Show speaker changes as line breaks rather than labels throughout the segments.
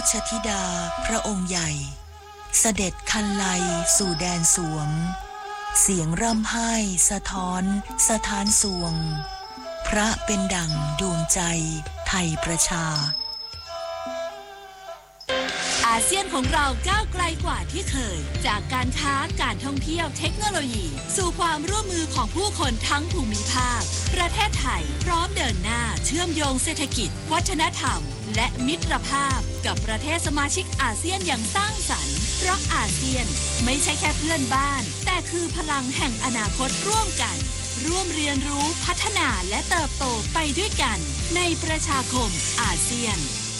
ชธิดาพระองค์ใหญ่เสด็จคันไลสู่แดนสวงเสียงร่ำไห้สะท้อนสถานสวงพระเป็นดั่งดวงใจไทยประชา
อาเซียนของเราก้าวไกลกว่าที่เคยจากการค้าการท่องเที่ยวเทคโนโลยีสู่ความร่วมมือของผู้คนทั้งภูมิภาคประเทศไทยพร้อมเดินหน้าเชื่อมโยงเศรษฐกิจวัฒนธรรมและมิตรภาพกับประเทศสมาชิกอาเซียนอย่างสร้างสรรค์เพราะอาเซียนไม่ใช่แค่เพื่อนบ้านแต่คือพลังแห่งอนาคตร่วมกันร่วมเรียนรู้พัฒนาและเติบโตไปด้วยกันในประชาคมอาเซียน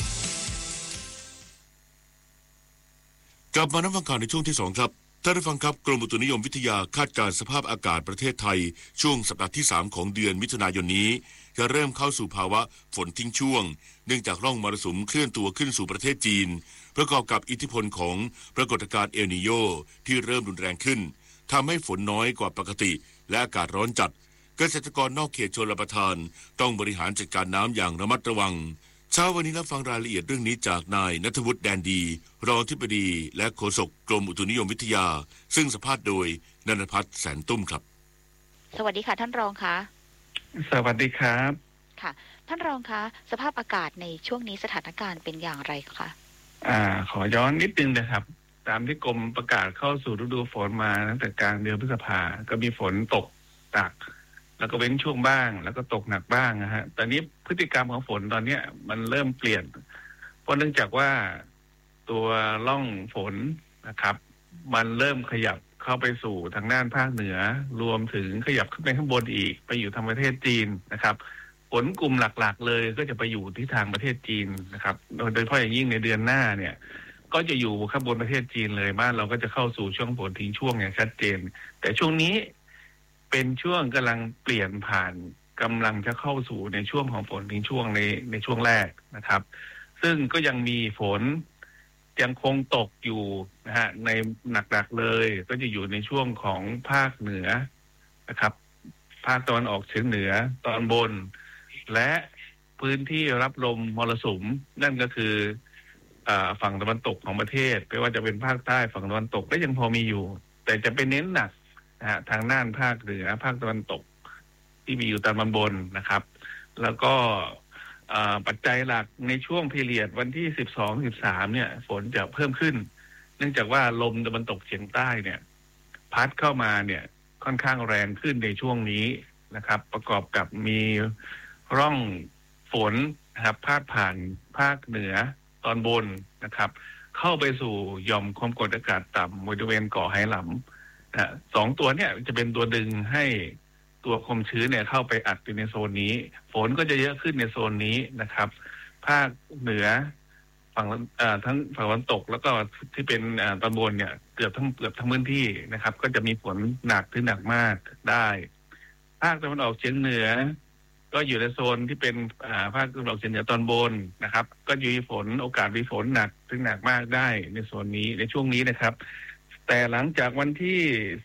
กลับมานับฟังข่าวในช่วงที่2ครับท่านผู้ฟังครับกรมอุตุนิยมวิทยาคาดการณ์สภาพอากาศประเทศไทยช่วงสัปดาห์ที่3ของเดือนมิถุนายนนี้จะเริ่มเข้าสู่ภาวะฝนทิ้งช่วงเนื่องจากร่องมรสุมเคลื่อนตัวขึ้นสู่ประเทศจีนประกอบกับอิทธิพลของปรากฏการณ์เอลนีโญที่เริ่มรุนแรงขึ้นทำให้ฝนน้อยกว่าปกติและอากาศร้อนจัดเกษตรกรนอกเขตชลประทานต้องบริหารจัดการน้ำอย่างระมัดระวังเช้าวันนี้รับฟังรายละเอียดเรื่องนี้จากนายณัฐวุฒิแดนดีรองอธิบดีและโฆษกกรมอุตุนิยมวิทยาซึ่งสัมภาษณ์โดยณัฐพัฒน์แสนตุ้มครับ
สวัสดีค่ะท่านรองคะ
สวัสดีครับ
ค่ะท่านรองคะสภาพอากาศในช่วงนี้สถานการณ์เป็นอย่างไรคะ
ขอย้อนนิดนึงนะครับตามที่กรมประกาศเข้าสู่ฤดูฝนมาตั้งแต่กลางเดือนพฤษภาก็มีฝนตกหนักแล้วก็เว้นช่วงบ้างแล้วก็ตกหนักบ้างนะฮะตอนนี้พฤติกรรมของฝนตอนนี้มันเริ่มเปลี่ยนเพราะเนื่องจากว่าตัวร่องฝนนะครับมันเริ่มขยับเข้าไปสู่ทางด้านภาคเหนือรวมถึงขยับขึ้นไปข้างบนอีกไปอยู่ทางประเทศจีนนะครับฝนกลุ่มหลักๆเลยก็จะไปอยู่ที่ทางประเทศจีนนะครับโดยเฉพาะอย่างยิ่งในเดือนหน้าเนี่ยก็จะอยู่ข้างบนประเทศจีนเลยบ้านเราก็จะเข้าสู่ช่วงฝนทิ้งช่วงอย่างชัดเจนแต่ช่วงนี้เป็นช่วงกำลังเปลี่ยนผ่านกำลังจะเข้าสู่ในช่วงของฝนทิ้งช่วงในช่วงแรกนะครับซึ่งก็ยังมีฝนยังคงตกอยู่นะฮะในหนักๆเลยก็จะอยู่ในช่วงของภาคเหนือนะครับภาคตะวันออกเฉียงเหนือตอนบนและพื้นที่รับลมมรสุมนั่นก็คือฝั่งตะวันตกของประเทศไม่ว่าจะเป็นภาคใต้ฝั่งตะวันตกก็ยังพอมีอยู่แต่จะไปเน้นหนักทางด้านภาคเหนือภาคตะวันตกที่มีอยู่ตอนบนนะครับแล้วก็ปัจจัยหลักในช่วงพีเรียดวันที่12-13เนี่ยฝนจะเพิ่มขึ้นเนื่องจากว่าลมตะวันตกเฉียงใต้เนี่ยพัดเข้ามาเนี่ยค่อนข้างแรงขึ้นในช่วงนี้นะครับประกอบกับมีร่องฝนนะครับพาดผ่านภาคเหนือตอนบนนะครับเข้าไปสู่หย่อมความกดอากาศต่ำบริเวณเกาะไหหลำ2ตัวเนี่ยจะเป็นตัวดึงให้ตัวความชื้นเนี่ยเข้าไปอัดอยู่ในโซนนี้ฝนก็จะเยอะขึ้นในโซนนี้นะครับภาคเหนือฝั่งทั้งฝั่งตะวันตกแล้วก็ที่เป็นตอนบนเนี่ยเกือบทั้งพื้นที่นะครับก็จะมีฝนหนักถึงหนักมากได้ภาคตะวันออกเฉียงเหนือก็อยู่ในโซนที่เป็นภาคตะวันออกเฉียงเหนือตอนบนนะครับก็มีฝนโอกาสมีฝนหนักถึงหนักมากได้ในโซนนี้ในช่วงนี้นะครับแต่หลังจากวันที่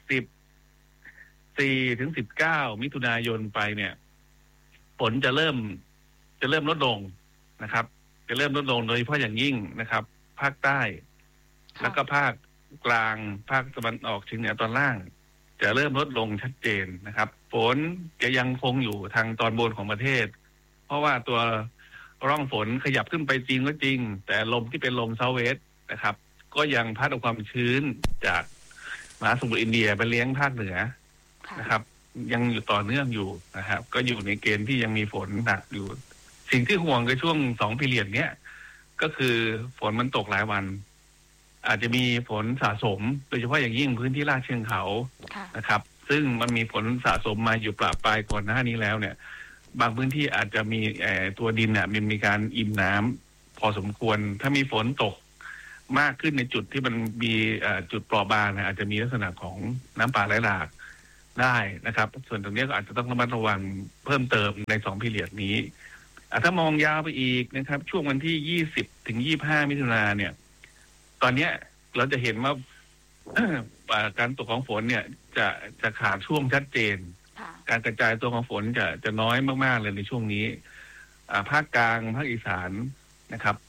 14 ถึง 19 มิถุนายนไปเนี่ยฝนจะเริ่มลดลงนะครับจะเริ่มลดลงโดยเฉพาะอย่างยิ่งนะครับภาคใต้แล้วก็ภาคกลางภาคตะวันออกเฉียงเหนือตอนล่างจะเริ่มลดลงชัดเจนนะครับฝนจะยังคงอยู่ทางตอนบนของประเทศเพราะว่าตัวร่องฝนขยับขึ้นไปจริงก็จริงแต่ลมที่เป็นลมเซาท์เวสต์นะครับก็ยังพัดเอาความชื้นจากมหาสมุทรอินเดียไปเลี้ยงภาคเหนือนะครับยังอยู่ต่อเนื่องอยู่นะครับก็อยู่ในเกณฑ์ที่ยังมีฝนหนักอยู่สิ่งที่ห่วงในช่วง2พีเรียดเนี้ยก็คือฝนมันตกหลายวันอาจจะมีฝนสะสมโดยเฉพาะอย่างยิ่งพื้นที่ลาดเชิงเขานะครับซึ่งมันมีฝนสะสมมาอยู่ประปรายก่อนหน้านี้แล้วเนี่ยบางพื้นที่อาจจะมีตัวดินเนี่ยมันมีการอิ่มน้ำพอสมควรถ้ามีฝนตกมากขึ้นในจุดที่มันมีจุดเปราะบางอาจจะมีลักษณะของน้ำป่าไหลหลากได้นะครับส่วนตรงนี้ก็อาจจะต้องระมัดระวังเพิ่มเติมใน2พีเรียดนี้ถ้ามองยาวไปอีกนะครับช่วงวันที่20 ถึง 25 มิถุนายนเนี่ยตอนนี้เราจะเห็นว่า การตกของฝนเนี่ยจะขาดช่วงชัดเจนการกระจายตัวของฝนจะน้อยมากๆเลยในช่วงนี้ภาคกลางภาคอีสานนะครับ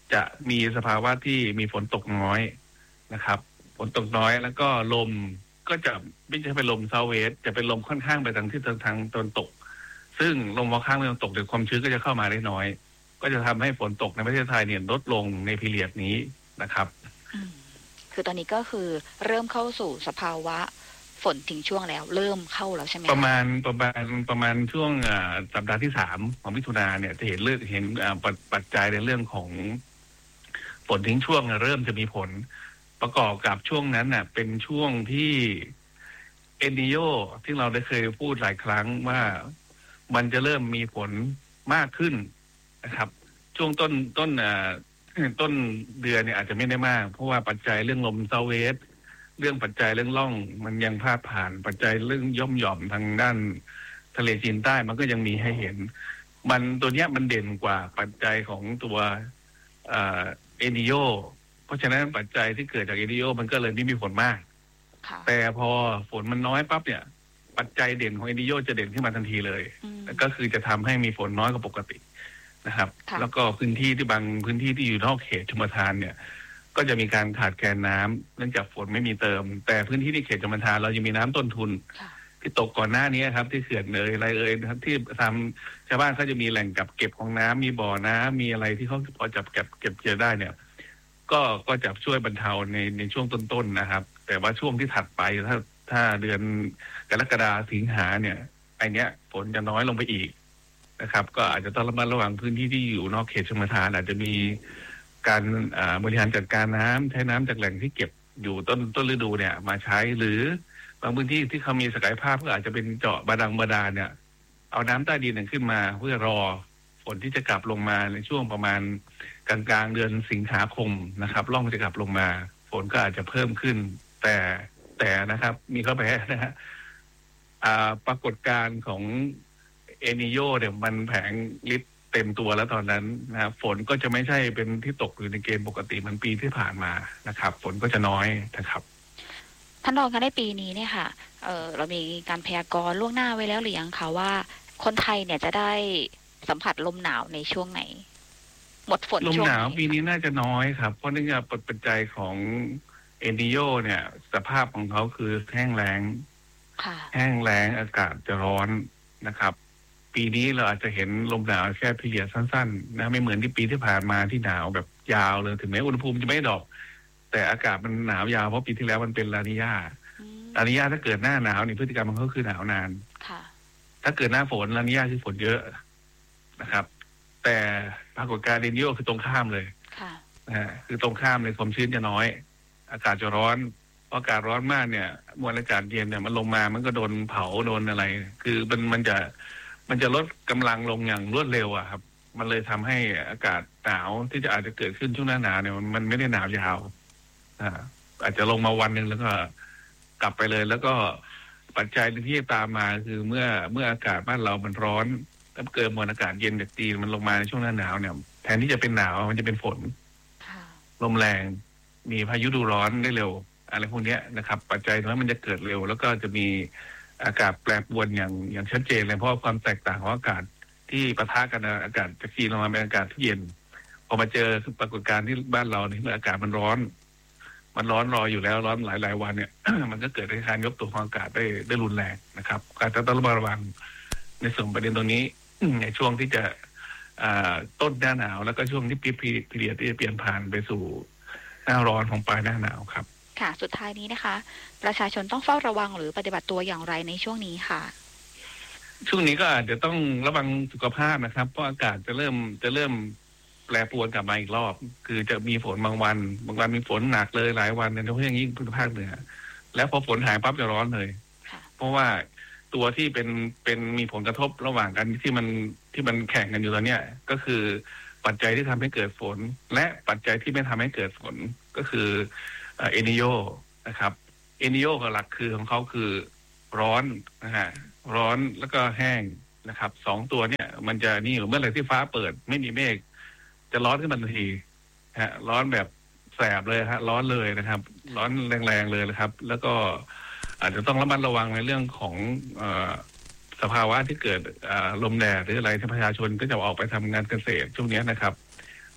จะมีสภาวะที่มีฝนตกน้อยนะครับฝนตกน้อยแล้วก็ลมก็จะไม่ใช่เป็นลมเซาท์เวสต์จะเป็นลมค่อนข้างไปทางที่ทางตะวันตกซึ่งลมค่อนข้างไปทางตกเดี๋ยวความชื้นก็จะเข้ามาได้น้อยก็จะทำให้ฝนตกในประเทศไทยเนี่ยลดลงในพีเรียดนี้นะครับ
คือตอนนี้ก็คือเริ่มเข้าสู่สภาวะฝนทิ้งช่วงแล้วเริ่มเข้าแล้วใช่ไหม
ประมาณช่วงสัปดาห์ที่3ของมิถุนาเนี่ยจะเห็นปัจจัยในเรื่องของฝนทิ้งช่วงเริ่มจะมีผลประกอบกับช่วงนั้นน่ะเป็นช่วงที่เอลนีโญที่เราได้เคยพูดหลายครั้งว่ามันจะเริ่มมีผลมากขึ้นนะครับช่วงต้นเดือนเนี่ยอาจจะไม่ได้มากเพราะว่าปัจจัยเรื่องลมเซาท์เวสต์เรื่องปัจจัยเรื่องร่องมันยังพาดผ่านปัจจัยเรื่องย่อมหย่อมทางด้านทะเลจีนใต้มันก็ยังมีให้เห็นมันตัวเนี้ยมันเด่นกว่าปัจจัยของตัวเอลนีโญเพราะฉะนั้นปัจจัยที่เกิดจากเอลนีโญมันก็เลยไม่มีผลมากแต่พอฝนมันน้อยปั๊บเนี่ยปัจจัยเด่นของเอลนีโญจะเด่นขึ้นมาทันทีเลยก็คือจะทำให้มีฝนน้อยกว่าปกตินะครับแล้วก็พื้นที่ที่บางพื้นที่ที่อยู่นอกเขตชลประทานเนี่ยก็จะมีการขาดแคลนน้ำเนื่องจากฝนไม่มีเติมแต่พื้นที่ที่เขตชลประทานเรายังมีน้ำต้นทุนที่ตกก่อนหน้านี้ครับที่เขื่อนอะไรนะครับที่ทำชาวบ้านเขาจะมีแหล่งกักเก็บของน้ำมีบ่อน้ำมีอะไรที่เขาพอจับเก็บเกี่ยวได้เนี่ยก็จะช่วยบรรเทาในช่วงต้นๆนะครับแต่ว่าช่วงที่ถัดไปถ้าเดือนกรกฎาคมสิงหาเนี่ยไอเนี้ยฝนจะน้อยลงไปอีกนะครับก็อาจจะต้องระมัดระวังพื้นที่ที่อยู่นอกเขตชลประทานอาจจะมีการบริหารจัดการน้ำใช้น้ำจากแหล่งที่เก็บอยู่ต้นฤดูเนี่ยมาใช้หรือบางพื้นที่ที่เขามีศักยภาพก็อาจจะเป็นเจาะบาดาลเนี่ยเอาน้ำใต้ดินขึ้นมาเพื่อรอฝนที่จะกลับลงมาในช่วงประมาณกลางเดือนสิงหาคมนะครับร่องจะกลับลงมาฝนก็อาจจะเพิ่มขึ้นแต่นะครับมีข้อแม้นะฮะปรากฏการณ์ของเอลนีโญเนี่ยมันแผงฤทธิ์เต็มตัวแล้วตอนนั้นนะครับฝนก็จะไม่ใช่เป็นที่ตกอยู่ในเกณฑ์ปกติเหมือนปีที่ผ่านมานะครับฝนก็จะน้อยนะครับ
ท่านรองคะในปีนี้เนี่ยค่ะเรามีการพยากรณ์ล่วงหน้าไว้แล้วหรือยังคะว่าคนไทยเนี่ยจะได้สัมผัสลมหนาวในช่วงไหนหมดฝนล
มหนาวปีนี้น่าจะน้อยครับเพราะเนื่องจากปัจจัยของเอลนีโญเนี่ยสภาพของเขาคือแห้งแล้งอากาศจะร้อนนะครับปีนี้เราอาจจะเห็นลมหนาวแค่พีเรียดสั้นๆนะไม่เหมือนที่ปีที่ผ่านมาที่หนาวแบบยาวเลยถึงแม้อุณหภูมิจะไม่ดรอปแต่อากาศมันหนาวยาวเพราะปีที่แล้วมันเป็นลานีญาถ้าเกิดหน้าหนาวนี่พฤติกรรมมันก็คือหนาวนานถ้าเกิดหน้าฝนลานีญาคือฝนเยอะนะครับแต่ปรากฏการณ์เอลนีโญคือตรงข้ามเลยคือตรงข้ามเลยความชื้นจะน้อยอากาศจะร้อนอากาศร้อนมากเนี่ยมวลอากาศเย็นเนี่ยมันลงมามันก็โดนเผาโดนอะไรคือมันจะลดกำลังลงอย่างรวดเร็วอะครับมันเลยทำให้อากาศหนาวที่จะอาจจะเกิดขึ้นช่วงหน้าหนาวเนี่ยมันไม่ได้หนาวยาวอาจจะลงมาวันนึงแล้วก็กลับไปเลยแล้วก็ปัจจัยที่ตามมาคือเมื่ออากาศบ้านเรามันร้อนแล้วเกิดมวลอากาศเย็นจากจีนมันลงมาในช่วงหน้าหนาวเนี่ยแทนที่จะเป็นหนาวมันจะเป็นฝนลมแรงมีพายุฤดูร้อนได้เร็วอะไรพวกนี้นะครับปัจจัยนั้นมันจะเกิดเร็วแล้วก็จะมีอากาศแปรปรวนอย่างชัดเจนเลยเพราะความแตกต่างของอากาศที่ปะทะกันอากาศจากจีนลงมาเป็นอากาศที่เย็นพอมาเจอปรากฏการณ์ที่บ้านเราเนี่ยเมื่ออากาศมันร้อนรออยู่แล้วร้อนหลายวันเนี่ย มันก็เกิดการยกตัวของอากาศได้รุนแรงนะครับการต้องระวังในส่วนประเด็นตรงนี้ ในช่วงที่จะต้นหน้าหนาวแล้วก็ช่วงที่พีเรียดที่จะเปลี่ยนผ่านไปสู่หน้าร้อนของปลายหน้าหนาวครับ
ค่ะสุดท้ายนี้นะคะประชาชนต้องเฝ้าระวังหรือปฏิบัติตัวอย่างไรในช่วงนี้ค่ะ
ช่วงนี้ก็อาจจะต้องระวังสุขภาพนะครับเพราะอากาศจะเริ่มแปรปรวนกลับมาอีกรอบคือจะมีฝนบางวันมีฝนหนักเลยหลายวันในโดยเฉพาะอย่างยิ่งภาคเหนือแล้วพอฝนหายปั๊บจะร้อนเลยเพราะว่าตัวที่เป็นมีผลกระทบระหว่างกันที่มันแข่งกันอยู่ตอนเนี้ยก็คือปัจจัยที่ทำให้เกิดฝนและปัจจัยที่ไม่ทำให้เกิดฝนก็คือเอลนีโญนะครับเอลนีโญกับหลักคือของเขาคือร้อนนะฮะร้อนแล้วก็แห้งนะครับสองตัวเนี่ยมันจะนี่เมื่อไหร่ที่ฟ้าเปิดไม่มีเมฆจะร้อนขึ้นมาทันทีฮะร้อนแบบแสบเลยฮะร้อนเลยนะครับร้อนแรงๆเลยนะครับแล้วก็อาจจะต้องระมัดระวังในเรื่องของสภาวะที่เกิดลมแดดหรืออะไรที่ประชาชนก็จะออกไปทำงานเกษตรช่วงนี้นะครับก็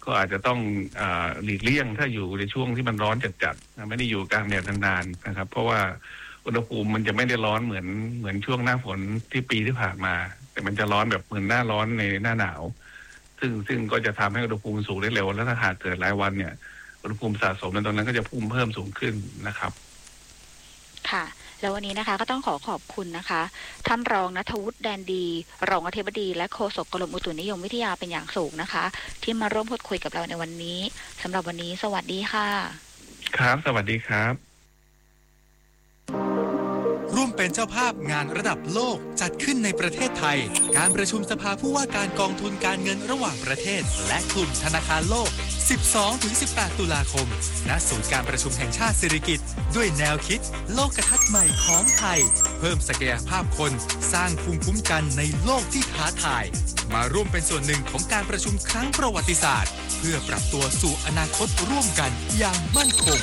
ก็อาจจะต้องหลีกเลี่ยงถ้าอยู่ในช่วงที่มันร้อนจัดๆไม่ได้อยู่กลางแดดนานๆนะครับเพราะว่าอุณหภูมิมันจะไม่ได้ร้อนเหมือนช่วงหน้าฝนที่ปีที่ผ่านมาแต่มันจะร้อนแบบเหมือนหน้าร้อนในหน้าหนาวซึ่งก็จะทำให้อุณหภูมิสูงได้เร็วแล้วถ้าหากเกิดหลายวันเนี่ยอุณหภูมิสะสมในตรงนั้นก็จะพุ่งเพิ่มสูงขึ้นนะครับ
ค่ะแล้ววันนี้นะคะก็ต้องขอบคุณนะคะท่านรองณัฐวุฒิแดนดีรองอธิบดีและโฆษกกรมอุตุนิยมวิทยาเป็นอย่างสูงนะคะที่มาร่วมพูดคุยกับเราในวันนี้สำหรับวันนี้สวัสดีค่ะ
ครับสวัสดีครับ
ร่วมเป็นเจ้าภาพงานระดับโลกจัดขึ้นในประเทศไทยการประชุมสภาผู้ว่าการกองทุนการเงินระหว่างประเทศและกลุ่มธนาคารโลก 12-18 ตุลาคมณศูนย์การประชุมแห่งชาติสิริกิติ์ด้วยแนวคิดโลกทัศน์ใหม่ของไทยเพิ่มศักยภาพคนสร้างภูมิคุ้มกันในโลกที่ท้าทายมาร่วมเป็นส่วนหนึ่งของการประชุมครั้งประวัติศาสตร์เพื่อปรับตัวสู่อนาคตร่วมกันอย่างมั่นคง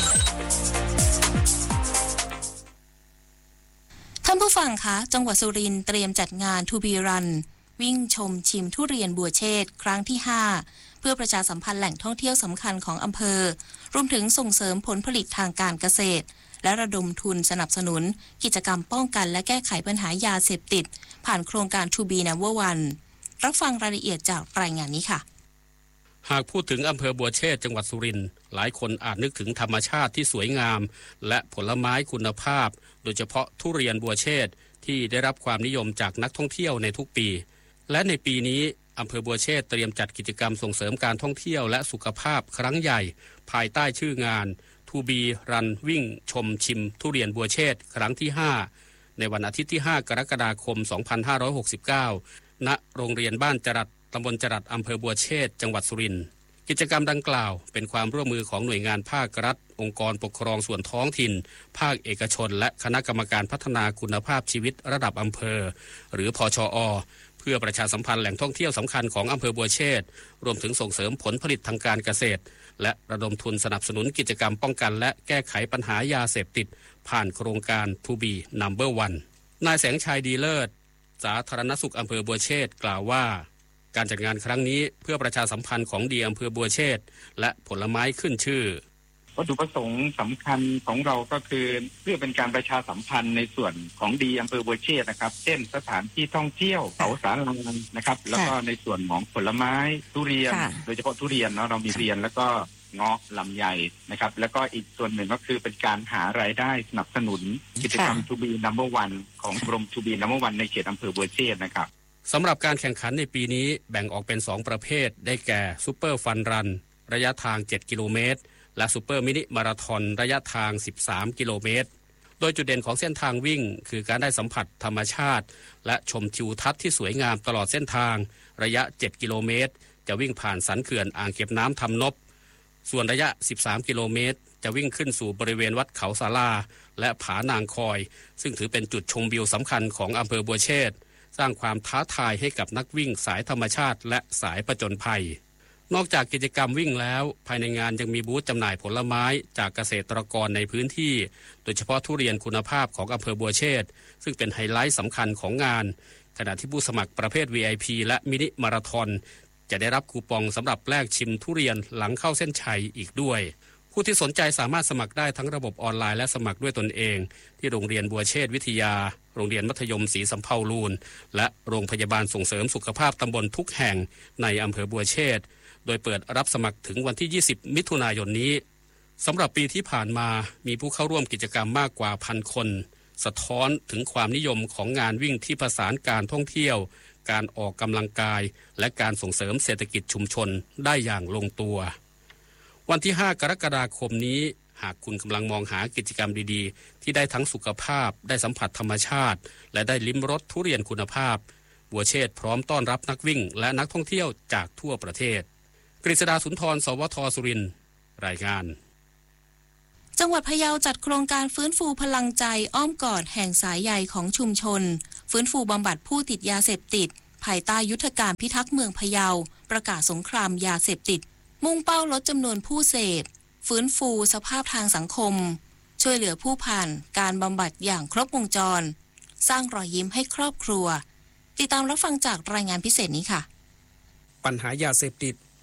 ท่านผู้ฟังคะจังหวัดสุรินทร์เตรียมจัดงาน To Be Run วิ่งชมชิมทุเรียนบัวเชษฐ์ครั้งที่ 5 เพื่อประชาสัมพันธ์แหล่งท่องเที่ยวสำคัญของอำเภอรวมถึงส่งเสริมผลผลิตทางการเกษตรและระดมทุนสนับสนุนกิจกรรมป้องกันและแก้ไขปัญหายาเสพติดผ่านโครงการ To Be Number One รับฟังรายละเอียดจากรายงานนี้ค่ะ
หากพูดถึงอำเภอบัวเชษฐ์จังหวัดสุรินทร์หลายคนอาจนึกถึงธรรมชาติที่สวยงามและผลไม้คุณภาพโดยเฉพาะทุเรียนบัวเชษฐ์ที่ได้รับความนิยมจากนักท่องเที่ยวในทุกปีและในปีนี้อำเภอบัวเชษฐ์เตรียมจัดกิจกรรมส่งเสริมการท่องเที่ยวและสุขภาพครั้งใหญ่ภายใต้ชื่องาน To Be Run วิ่งชมชิมทุเรียนบัวเชษฐ์ครั้งที่ 5 ในวันอาทิตย์ที่ 5 กรกฎาคม 2569 ณ โรงเรียนบ้านจรัสตำบลจรัสอำเภอบัวเชษฐ์จังหวัดสุรินทร์กิจกรรมดังกล่าวเป็นความร่วมมือของหน่วยงานภาครัฐองค์กรปกครองส่วนท้องถิ่นภาคเอกชนและคณะกรรมการพัฒนาคุณภาพชีวิตระดับอำเภอหรือพชอ.เพื่อประชาสัมพันธ์แหล่งท่องเที่ยวสำคัญของอำเภอบัวเชษฐ์รวมถึงส่งเสริมผลผลิตทางการเกษตรและระดมทุนสนับสนุนกิจกรรมป้องกันและแก้ไขปัญหายาเสพติดผ่านโครงการ To Be Number One นายแสงชัยดีเลิศสาธารณสุขอำเภอบัวเชษฐ์กล่าวว่าการจัดงานครั้งนี้เพื่อประชาสัมพันธ์ของดีอำเภอบัวเชษฐ์และผลไม้ขึ้นชื่อ
วัตถุประสงค์สำคัญของเราก็คือเพื่อเป็นการประชาสัมพันธ์ในส่วนของดีอำเภอบัวเชษฐ์นะครับเช่นสถานที่ท่องเที่ยวเขาสารานะครับแล้วก็ในส่วนของผลไม้ทุเรียนโดยเฉพาะทุเรียนเนาะเรามีเรียนแล้วก็เงาะลำไยนะครับแล้วก็อีกส่วนหนึ่งก็คือเป็นการหารายได้สนับสนุนกิจกรรม To Be Number One ของกรม To Be Number One ในเขตอำเภอบัวเชษฐ์นะครับ
สำหรับการแข่งขันในปีนี้แบ่งออกเป็น 2 ประเภทได้แก่ซูเปอร์ฟันรันระยะทาง 7 กิโลเมตรและซูเปอร์มินิมาราธอนระยะทาง 13 กิโลเมตรโดยจุดเด่นของเส้นทางวิ่งคือการได้สัมผัสธรรมชาติและชมทิวทัศน์ที่สวยงามตลอดเส้นทางระยะ 7 กิโลเมตรจะวิ่งผ่านสันเขื่อนอ่างเก็บน้ำทำนบส่วนระยะ 13 กิโลเมตรจะวิ่งขึ้นสู่บริเวณวัดเขาศาลาและผานางคอยซึ่งถือเป็นจุดชมวิวสำคัญของอำเภอบัวเชษฐ์สร้างความท้าทายให้กับนักวิ่งสายธรรมชาติและสายผจญภัยนอกจากกิจกรรมวิ่งแล้วภายในงานยังมีบูธจำหน่ายผลไม้จากเกษตรกรในพื้นที่โดยเฉพาะทุเรียนคุณภาพของอำเภอบัวเชษฐ์ซึ่งเป็นไฮไลท์สำคัญของงานขณะที่ผู้สมัครประเภท VIP และมินิมาราธอนจะได้รับคูปองสำหรับแลกชิมทุเรียนหลังเข้าเส้นชัยอีกด้วยผู้ที่สนใจสามารถสมัครได้ทั้งระบบออนไลน์และสมัครด้วยตนเองที่โรงเรียนบัวเชษฐ์วิทยาโรงเรียนมัธยมศรีสำเภาลูนและโรงพยาบาลส่งเสริมสุขภาพตำบลทุกแห่งในอำเภอบัวเชษฐ์โดยเปิดรับสมัครถึงวันที่ 20 มิถุนายนนี้สำหรับปีที่ผ่านมามีผู้เข้าร่วมกิจกรรมมากกว่า 1,000 คนสะท้อนถึงความนิยมของงานวิ่งที่ผสานการท่องเที่ยวการออกกำลังกายและการส่งเสริมเศรษฐกิจชุมชนได้อย่างลงตัววันที่ 5 กรกฎาคมนี้หากคุณกำลังมองหากิจกรรมดีๆที่ได้ทั้งสุขภาพได้สัมผัสธรรมชาติและได้ลิ้มรสทุเรียนคุณภาพบัวเชษฐ์พร้อมต้อนรับนักวิ่งและนักท่องเที่ยวจากทั่วประเทศกฤษดาสุนทรสวทสุรินทร์รายงาน
จังหวัดพะเยาจัดโครงการฟื้นฟูพลังใจอ้อมกอดแห่งสายใยของชุมชนฟื้นฟูบำบัดผู้ติดยาเสพติดภายใต้ยุทธการพิทักษ์เมืองพะเยาประกาศสงครามยาเสพติดมุ่งเป้าลดจำนวนผู้เสพฟื้นฟูสภาพทางสังคมช่วยเหลือผู้ผ่านการบำบัดอย่างครบวงจรสร้างรอยยิ้มให้ครอบครัวติดตามรับฟังจากรายงานพิเศษนี้ค่ะ
ปัญหายาเสพติด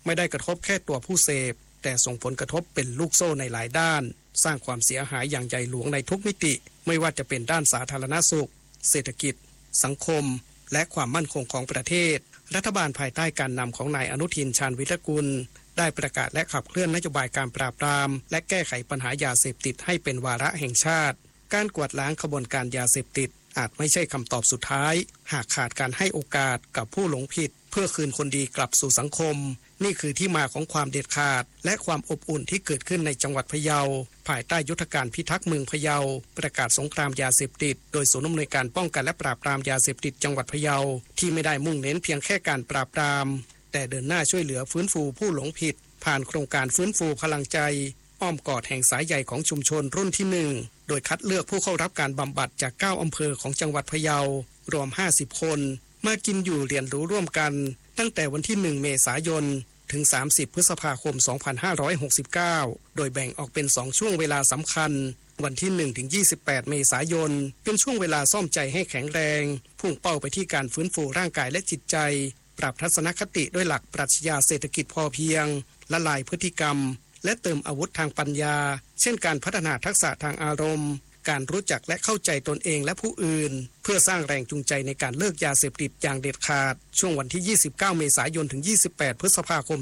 ไม่ได้กระทบแค่ตัวผู้เสพแต่ส่งผลกระทบเป็นลูกโซ่ในหลายด้านสร้างความเสียหายอย่างใหญ่หลวงในทุกมิติไม่ว่าจะเป็นด้านสาธารณสุขเศรษฐกิจสังคมและความมั่นคงของประเทศรัฐบาลภายใต้การนำของนายอนุทินชาญวิรกูลได้ประกาศและขับเคลื่อนนโยบายการปราบปรามและแก้ไขปัญหายาเสพติดให้เป็นวาระแห่งชาติการกวาดล้างขบวนการยาเสพติดอาจไม่ใช่คำตอบสุดท้ายหากขาดการให้โอกาสกับผู้หลงผิดเพื่อคืนคนดีกลับสู่สังคมนี่คือที่มาของความเด็ดขาดและความอบอุ่นที่เกิดขึ้นในจังหวัดพะเยาภายใต้ยุทธการพิทักษ์เมืองพะเยาประกาศสงครามยาเสพติดโดยศูนย์อำนวยการป้องกันและปราบปรามยาเสพติดจังหวัดพะเยาที่ไม่ได้มุ่งเน้นเพียงแค่การปราบปรามแต่เดินหน้าช่วยเหลือฟื้นฟูผู้หลงผิดผ่านโครงการฟื้นฟูพลังใจอ้อมกอดแห่งสายใยของชุมชนรุ่นที่1โดยคัดเลือกผู้เข้ารับการบำบัดจาก9อำเภอของจังหวัดพะเยารวม50คนมากินอยู่เรียนรู้ร่วมกันตั้งแต่วันที่1เมษายนถึง30พฤษภาคม2569โดยแบ่งออกเป็น2ช่วงเวลาสำคัญวันที่1ถึง28เมษายนเป็นช่วงเวลาซ่อมใจให้แข็งแรงพุ่งเป้าไปที่การฟื้นฟูร่างกายและจิตใจปรับทัศนคติด้วยหลักปรัชญาเศรษฐกิจพอเพียงละลายพฤติกรรมและเติมอาวุธทางปัญญาเช่นการพัฒนาทักษะทางอารมณ์การรู้จักและเข้าใจตนเองและผู้อื่นเพื่อสร้างแรงจูงใจในการเลิกยาเสพติดอย่างเด็ดขาดช่วงวันที่29เมษายนถึง28พฤษภาคม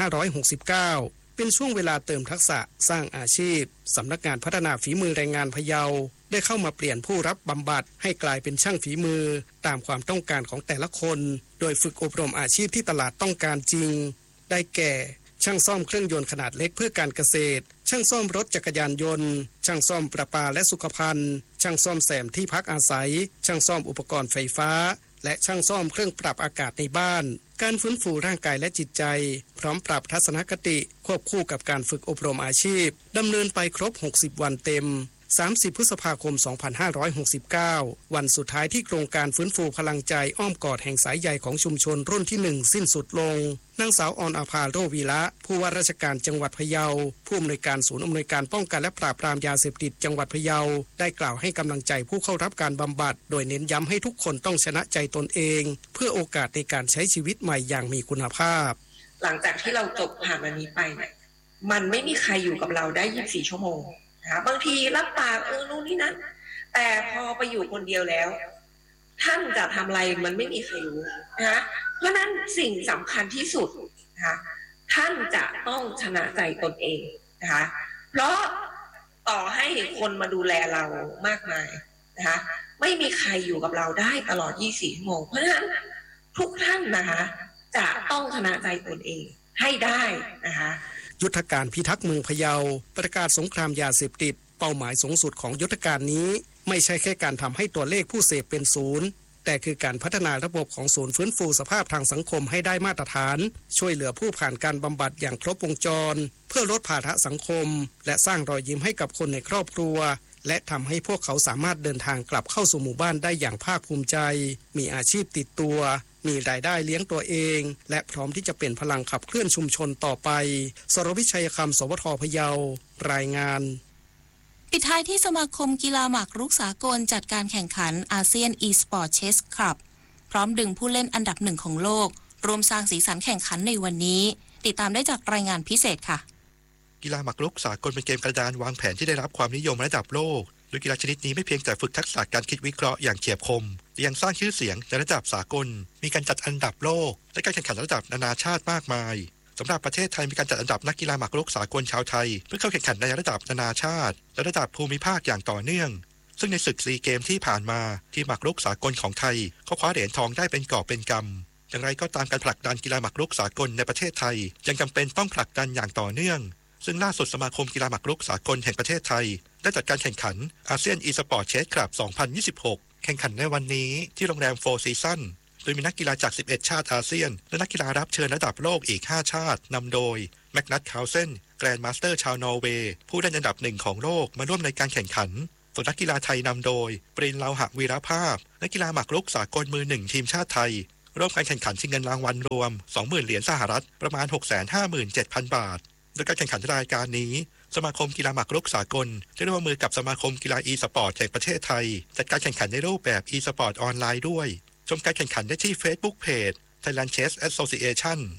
2569เป็นช่วงเวลาเติมทักษะสร้างอาชีพสำนักงานพัฒนาฝีมือแรงงานพะเยาได้เข้ามาเปลี่ยนผู้รับบำบัดให้กลายเป็นช่างฝีมือตามความต้องการของแต่ละคนโดยฝึกอบรมอาชีพที่ตลาดต้องการจริงได้แก่ช่างซ่อมเครื่องยนต์ขนาดเล็กเพื่อการเกษตรช่างซ่อมรถจักรยานยนต์ช่างซ่อมประปาและสุขภัณฑ์ช่างซ่อมแซมที่พักอาศัยช่างซ่อมอุปกรณ์ไฟฟ้าและช่างซ่อมเครื่องปรับอากาศในบ้านการฟื้นฟูร่างกายและจิตใจพร้อมปรับทัศนคติควบคู่กับการฝึกอบรมอาชีพดำเนินไปครบ60วันเต็ม30พฤษภาคม2569วันสุดท้ายที่โครงการฟื้นฟูพลังใจอ้อมกอดแห่งสายใยของชุมชนรุ่นที่1สิ้นสุดลงนางสาวออนอาภาโรวีระผู้ว่าราชการจังหวัดพะเยาผู้อำนวยการศูนย์อำนวยการป้องกันและปราบปรามยาเสพติดจังหวัดพะเยาได้กล่าวให้กำลังใจผู้เข้ารับการบำบัดโดยเน้นย้ำให้ทุกคนต้องชนะใจตนเองเพื่อโอกาสในการใช้ชีวิตใหม่อย่างมีคุณภาพ
หลังจากที่เราจบผ่านวันนี้ไปเนี่ยมันไม่มีใครอยู่กับเราได้24ชั่วโมงบางทีรับปากนู่นนี่นั่นแต่พอไปอยู่คนเดียวแล้วท่านจะทำอะไรมันไม่มีใครรู้นะเพราะนั้นสิ่งสำคัญที่สุดนะคะท่านจะต้องชนะใจตนเองนะคะเพราะต่อให้คนมาดูแลเรามากมายนะคะไม่มีใครอยู่กับเราได้ตลอด24ชั่วโมงเพราะฉะนั้นทุกท่านนะคะจะต้องชนะใจตนเองให้ได้นะคะ
ยุทธการพิทักษ์เมืองพะเยาประกาศสงครามยาเสพติดเป้าหมายสูงสุดของยุทธการนี้ไม่ใช่แค่การทำให้ตัวเลขผู้เสพเป็นศูนย์แต่คือการพัฒนาระบบของศูนย์ฟื้นฟูสภาพทางสังคมให้ได้มาตรฐานช่วยเหลือผู้ผ่านการบำบัดอย่างครบวงจรเพื่อลดภาระสังคมและสร้างรอยยิ้มให้กับคนในครอบครัวและทำให้พวกเขาสามารถเดินทางกลับเข้าสู่หมู่บ้านได้อย่างภาคภูมิใจมีอาชีพติดตัวมีรายได้เลี้ยงตัวเองและพร้อมที่จะเป็นพลังขับเคลื่อนชุมชนต่อไปสรวิชัยคำสวทพะเยารายงาน
ปิดท้ายที่สมาคมกีฬาหมากรุกสากลจัดการแข่งขันอาเซียน e-sport chess club พร้อมดึงผู้เล่นอันดับ1ของโลกรวมสร้างสีสันแข่งขันในวันนี้ติดตามได้จากรายงานพิเศษค่ะ
กีฬาหมากรุกสากลเป็นเกมกระดานวางแผนที่ได้รับความนิยมระดับโลกโดยกีฬาชนิดนี้ไม่เพียงแต่ฝึกทักษะการคิดวิเคราะห์อย่างเฉียบคมแต่ยังสร้างชื่อเสียงในระดับสากลมีการจัดอันดับโลกและการแข่งขันระดับนานาชาติมากมายสำหรับประเทศไทยมีการจัดอันดับนักกีฬาหมากรุกสากลชาวไทยเพื่อเข้าแข่งขันในระดับนานาชาติและระดับภูมิภาคอย่างต่อเนื่องซึ่งในศึกซีเกมที่ผ่านมาทีมหมากรุกสากลของไทยก็คว้าเหรียญทองได้เป็นกอบเป็นกำอย่างไรก็ตามการผลักดันกีฬาหมากรุกสากลในประเทศไทยยังจำเป็นต้องผลักดันอย่างต่อเนื่องซึ่งล่าสุดสมาคมกีฬาหมากรุกสากลแห่งประเทศไทยได้จัดการแข่งขันอาเซียน e-sport chess club 2026 แข่งขันในวันนี้ที่โรงแรม Four Seasons โดยมีนักกีฬาจาก11ชาติอาเซียนและนักกีฬารับเชิญระดับโลกอีก5ชาตินำโดยแมกนัส คาวเซนแกรนด์มาสเตอร์ชาวนอร์เวย์ผู้ได้อันดับ1ของโลกมาร่วมในการแข่งขันส่วนนักกีฬาไทยนำโดยปริน เลาหะวีรภาพนักกีฬาหมากรุกสากลมือ1ทีมชาติไทยร่วมการแข่งขันชิงเงินรางวัลรวม 20,000 เหรียญสหรัฐประมาณ 657,000 บาทโดยการแข่งขันรายการนี้สมาคมกีฬาหมากรุกสากลได้ร่วมมือกับสมาคมกีฬา e-sport แห่งประเทศไทยจัดการแข่งขันในรูปแบบ e-sport ออนไลน์ด้วยชมการแข่งขันได้ที่ Facebook Page Thailand Chess Association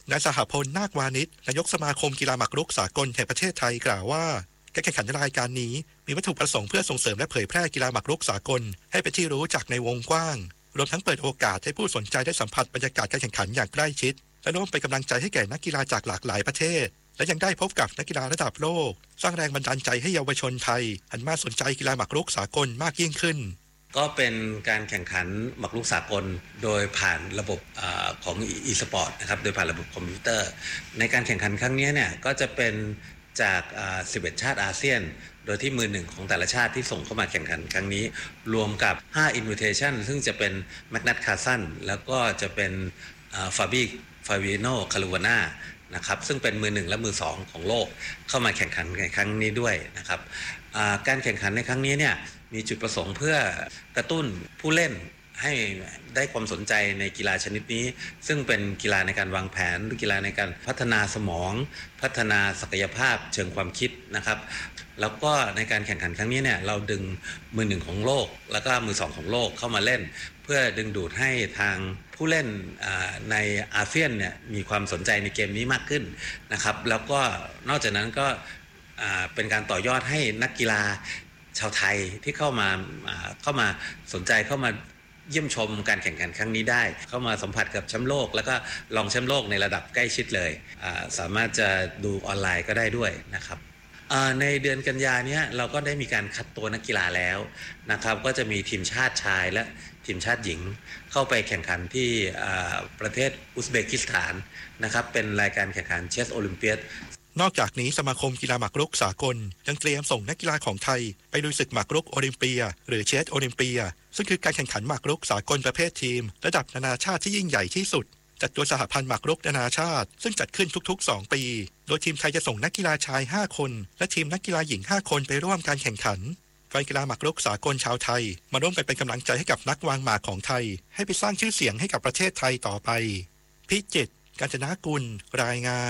นายสหพล นาควานิชนายกสมาคมกีฬาหมากรุกสากลแห่งประเทศไทยกล่าวว่าการแข่งขันรายการนี้มีวัตถุประสงค์เพื่อส่งเสริมและเผยแพร่กีฬาหมากรุกสากลให้เป็นที่รู้จักในวงกว้างรวมทั้งเปิดโอกาสให้ผู้สนใจได้สัมผัสบรรยากาศการแข่งขันอย่างใกล้ชิดและร่วมเป็นกำลังใจให้แก่นักกีฬาจากหลากหลายประเทศและยังได้พบกับนักกีฬาระดับโลกสร้างแรงบันดาลใจให้เยาวชนไทยหันมาสนใจกีฬาหมากรุกสากลมากยิ่งขึ้น
ก็เป็นการแข่งขันหมากรุกสากลโดยผ่านระบบของ e-sport นะครับโดยผ่านระบบคอมพิวเตอร์ในการแข่งขันครั้งนี้เนี่ยก็จะเป็นจาก11 ชาติอาเซียนโดยที่มือหนึ่งของแต่ละชาติที่ส่งเข้ามาแข่งขันครั้งนี้รวมกับ5 invitation ซึ่งจะเป็นแมกนัตคาร์สันแล้วก็จะเป็นฟาบิโนคารูวาน่านะครับซึ่งเป็นมือหนึ่งและมือสองของโลกเข้ามาแข่งขันในครั้งนี้ด้วยนะครับการแข่งขันในครั้งนี้เนี่ยมีจุดประสงค์เพื่อกระตุ้นผู้เล่นให้ได้ความสนใจในกีฬาชนิดนี้ซึ่งเป็นกีฬาในการวางแผนหรือกีฬาในการพัฒนาสมองพัฒนาศักยภาพเชิงความคิดนะครับแล้วก็ในการแข่งขันครั้งนี้เนี่ยเราดึงมือหนึ่งของโลกแล้วก็มือสองของโลกเข้ามาเล่นเพื่อดึงดูดให้ทางผู้เล่นในอาเซียนเนี่ยมีความสนใจในเกมนี้มากขึ้นนะครับแล้วก็นอกจากนั้นก็เป็นการต่อยอดให้นักกีฬาชาวไทยที่เข้ามาสนใจเข้ามาเยี่ยมชมการแข่งขันครั้งนี้ได้เข้ามาสัมผัสกับแชมป์โลกแล้วก็รองแชมป์โลกในระดับใกล้ชิดเลยสามารถจะดูออนไลน์ก็ได้ด้วยนะครับในเดือนกันยาเนี้ยเราก็ได้มีการคัดตัวนักกีฬาแล้วนะครับก็จะมีทีมชาติชายและทีมชาติหญิงเข้าไปแข่งขันที่ประเทศอุซเบกิสถานนะครับเป็นรายการแข่งขันเชสโอลิมเปียด
นอกจากนี้สมาคมกีฬาหมากรุกสากลยังเตรียมส่งนักกีฬาของไทยไปลุยศึกหมากรุกโอลิมเปียหรือเชสโอลิมเปียซึ่งคือการแข่งขันหมากรุกสากลประเภททีมระดับนานาชาติที่ยิ่งใหญ่ที่สุดจัดโดยสหพันธ์หมากรุกนานาชาติซึ่งจัดขึ้นทุกๆ2 ปีโดยทีมไทยจะส่งนักกีฬาชาย5 คนและทีมนักกีฬาหญิง5 คนไปร่วมการแข่งขันแฟนกีฬาหมากรุกสากลชาวไทยมาร่วมกันเป็นกำลังใจให้กับนักวางหมากของไทยให้ไปสร้างชื่อเสียงให้กับประเทศไทยต่อไปพิจิตร กาญจนากุลรายงาน